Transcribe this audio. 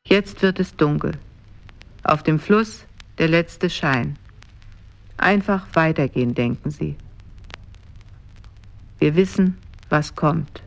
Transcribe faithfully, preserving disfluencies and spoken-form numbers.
Jetzt wird es dunkel. Auf dem Fluss der letzte Schein. Einfach weitergehen, denken sie. Wir wissen, was kommt.